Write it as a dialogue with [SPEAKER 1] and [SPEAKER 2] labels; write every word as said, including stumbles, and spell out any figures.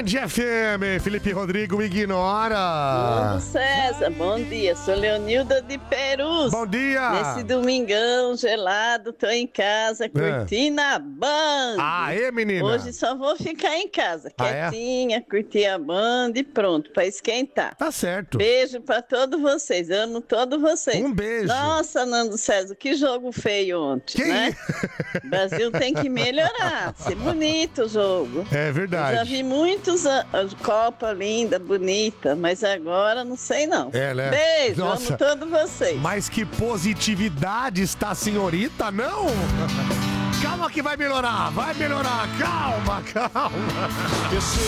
[SPEAKER 1] Band F M, Felipe Rodrigo ignora.
[SPEAKER 2] Bom, César, bom dia. Sou Leonilda de Perus.
[SPEAKER 1] Bom dia.
[SPEAKER 2] Nesse domingão gelado, tô em casa curtindo a Band.
[SPEAKER 1] Aê, menina.
[SPEAKER 2] Hoje só vou ficar em casa,
[SPEAKER 1] Ah, é?
[SPEAKER 2] quietinha, curtir a Band e pronto, pra esquentar.
[SPEAKER 1] Tá certo.
[SPEAKER 2] Beijo pra todos vocês, amo todos vocês.
[SPEAKER 1] Um beijo.
[SPEAKER 2] Nossa, Nando César, que jogo feio ontem,
[SPEAKER 1] Que
[SPEAKER 2] né? O Brasil tem que melhorar, ser bonito o jogo.
[SPEAKER 1] É
[SPEAKER 2] Eu
[SPEAKER 1] verdade.
[SPEAKER 2] já vi muitos a- a Copa linda, bonita, mas agora não sei não.
[SPEAKER 1] É, né?
[SPEAKER 2] Beijo,
[SPEAKER 1] Nossa.
[SPEAKER 2] amo todos vocês.
[SPEAKER 1] Mas que positividade está a senhorita, não? Calma que vai melhorar, vai melhorar. Calma, calma.